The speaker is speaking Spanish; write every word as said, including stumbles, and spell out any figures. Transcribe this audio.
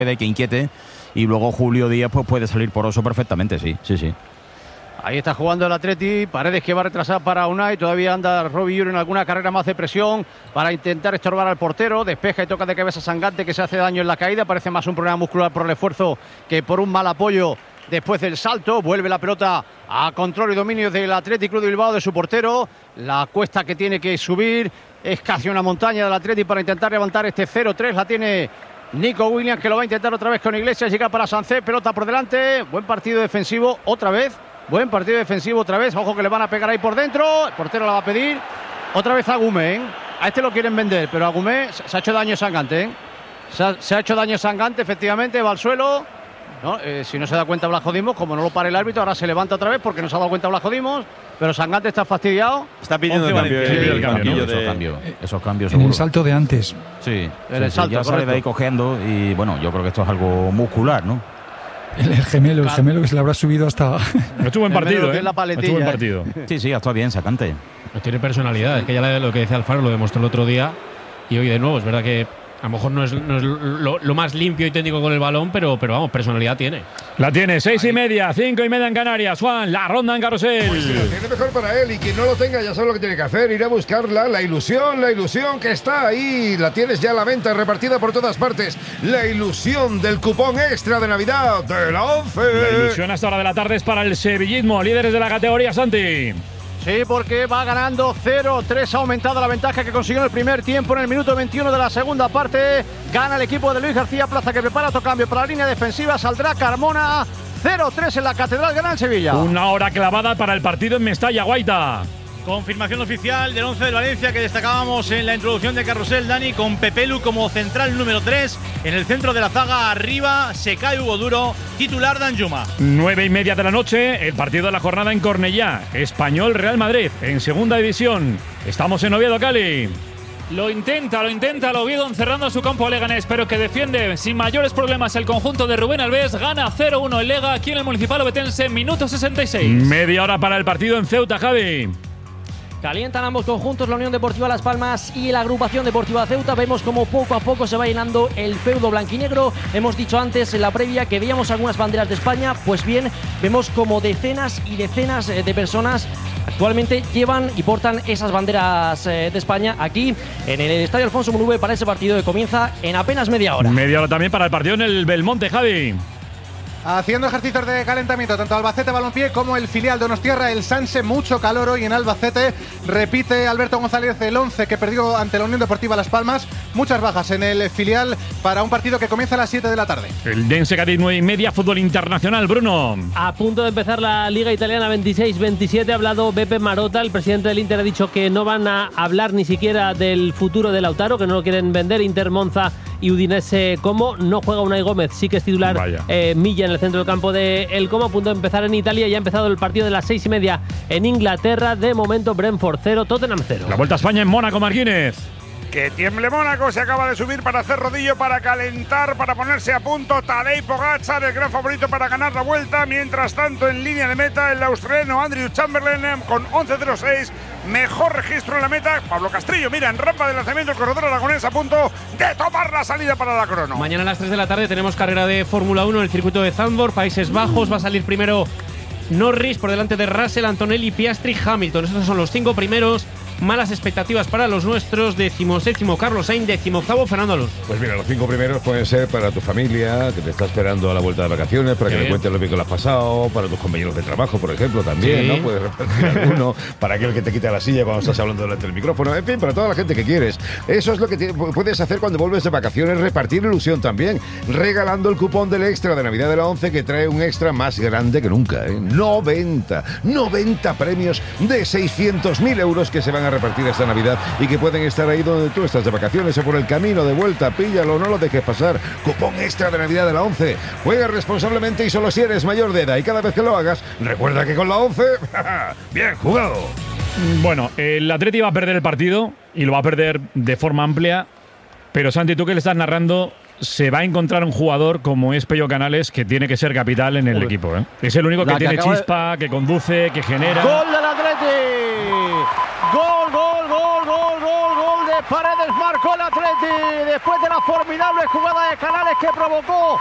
que inquiete, y luego Julio Díaz pues puede salir poroso perfectamente, sí, sí, sí. Ahí está jugando el Atleti, Paredes que va a retrasar para Unai, todavía anda Robbie Ure en alguna carrera más de presión para intentar estorbar al portero, despeja y toca de cabeza Sangante que se hace daño en la caída, parece más un problema muscular por el esfuerzo que por un mal apoyo después del salto, vuelve la pelota a control y dominio del Athletic Club de Bilbao de su portero, la cuesta que tiene que subir es casi una montaña del Atleti para intentar levantar este cero tres, la tiene Nico Williams que lo va a intentar otra vez con Iglesias, llega para Sancet, pelota por delante, buen partido defensivo otra vez. Buen partido defensivo otra vez. Ojo que le van a pegar ahí por dentro. El portero la va a pedir. Otra vez a Agumé, ¿eh? A este lo quieren vender, pero Agumé se ha hecho daño Sangante, ¿eh? Se ha, se ha hecho daño Sangante, efectivamente. Va al suelo. ¿No? Eh, si no se da cuenta Blasco Dimos, como no lo para el árbitro, ahora se levanta otra vez porque no se ha dado cuenta Blasco Dimos. Pero Sangante está fastidiado. Está pidiendo el cambio. Sí, el el cambio, cambio ¿no? de... esos cambios. Esos cambios En seguro. el salto de antes. Sí, en sí, el salto, sí, ya sale de ahí cojeando y bueno, yo creo que esto es algo muscular, ¿no? El, el gemelo, el gemelo que se le habrá subido hasta... No estuvo en partido, ¿eh? La No estuvo en ¿eh? partido. Sí, sí, ha estado bien, Sacante. No tiene personalidad, es que ya lo que decía Alfaro lo demostró el otro día y hoy de nuevo, es verdad que a lo mejor no es, no es lo, lo más limpio y técnico con el balón, pero, pero vamos, personalidad tiene. La tiene, seis y media, cinco y media en Canarias. Juan, la ronda en Carrusel. Pues sí, lo tiene mejor para él y quien no lo tenga ya sabe lo que tiene que hacer, ir a buscarla, la ilusión, la ilusión que está ahí, la tienes ya a la venta, repartida por todas partes, la ilusión del cupón extra de Navidad de la ONCE. La ilusión hasta hora de la tarde es para el sevillismo, líderes de la categoría, Santi. Sí, porque va ganando cero tres, ha aumentado la ventaja que consiguió en el primer tiempo en el minuto veintiuno de la segunda parte. Gana el equipo de Luis García Plaza que prepara otro cambio para la línea defensiva, saldrá Carmona. cero tres en la Catedral, gana el Sevilla. Una hora clavada para el partido en Mestalla, Guaita. Confirmación oficial del once del Valencia que destacábamos en la introducción de Carrusel, Dani, con Pepelu como central número tres. En el centro de la zaga arriba se cae Hugo Duro, titular Danjuma. Nueve y media de la noche, el partido de la jornada en Cornellá. Español Real Madrid, en segunda división. Estamos en Oviedo, Cali. Lo intenta, lo intenta, lo Oviedo encerrando a su campo a Leganés, pero que defiende sin mayores problemas el conjunto de Rubén Alves. Gana cero uno el Lega aquí en el Municipal Ovetense, minuto sesenta y seis. Media hora para el partido en Ceuta, Javi. Calientan ambos conjuntos, la Unión Deportiva Las Palmas y la Agrupación Deportiva Ceuta. Vemos como poco a poco se va llenando el feudo blanquinegro. Hemos dicho antes en la previa que veíamos algunas banderas de España. Pues bien, vemos como decenas y decenas de personas actualmente llevan y portan esas banderas de España aquí en el Estadio Alfonso Muruve para ese partido que comienza en apenas media hora. Media hora también para el partido en el Belmonte, Javi. Haciendo ejercicios de calentamiento tanto Albacete Balompié como el filial Donostiarra, el Sanse, mucho calor hoy en Albacete. Repite Alberto González el once que perdió ante la Unión Deportiva Las Palmas. Muchas bajas en el filial para un partido que comienza a las siete de la tarde. El Dense Cádiz nueve y media, fútbol internacional, Bruno. A punto de empezar la Liga Italiana veintiséis veintisiete, ha hablado Beppe Marotta, el presidente del Inter ha dicho que no van a hablar ni siquiera del futuro de Lautaro, que no lo quieren vender. Inter, Monza y Udinese como. No juega Unai Gómez, sí que es titular eh, Milla en el centro del campo de El Como. A punto de empezar en Italia, ya ha empezado el partido de las seis y media en Inglaterra. De momento Brentford cero, Tottenham cero. La Vuelta a España en Mónaco, Marquínez. Que tiemble Mónaco, se acaba de subir para hacer rodillo, para calentar, para ponerse a punto. Tadej Pogačar, el gran favorito para ganar la Vuelta. Mientras tanto, en línea de meta, el australiano Andrew Chamberlain con once cero seis. Mejor registro en la meta. Pablo Castrillo, mira, en rampa de lanzamiento, el corredor aragonés a punto de tomar la salida para la crono. Mañana a las tres de la tarde tenemos carrera de Fórmula uno en el circuito de Zandvoort, Países Bajos. Va a salir primero Norris por delante de Russell, Antonelli, Piastri, Hamilton. Esos son los cinco primeros. Malas expectativas para los nuestros. Decimoséptimo Carlos Sainz, decimoctavo Fernando Alonso. Pues mira, los cinco primeros pueden ser para tu familia, que te está esperando a la vuelta de vacaciones, para que Sí. le cuentes lo bien que lo has pasado, para tus compañeros de trabajo, por ejemplo, también, Sí. ¿no? Puedes repartir alguno, para aquel que te quita la silla cuando estás hablando delante del micrófono, en fin, para toda la gente que quieres. Eso es lo que te- puedes hacer cuando vuelves de vacaciones, repartir ilusión también, regalando el cupón del extra de Navidad de la ONCE, que trae un extra más grande que nunca, ¿eh? noventa, noventa premios de seiscientos mil euros que se van a repartir esta Navidad y que pueden estar ahí donde tú estás de vacaciones o por el camino de vuelta. Píllalo, no lo dejes pasar. Cupón extra de Navidad de la ONCE. Juega responsablemente y solo si eres mayor de edad. Y cada vez que lo hagas, recuerda que con la ONCE, bien jugado. Bueno, el Atleti va a perder el partido y lo va a perder de forma amplia. Pero Santi, tú que le estás narrando, se va a encontrar un jugador como es Pello Canales que tiene que ser capital en el Joder. equipo, ¿eh? Es el único que La que tiene acaba de- chispa, que conduce, que genera. ¡Gol del Atleti! ¡Gol, gol, gol, gol, gol, gol de Paredes marcó el Atleti después de la formidable jugada de Canales que provocó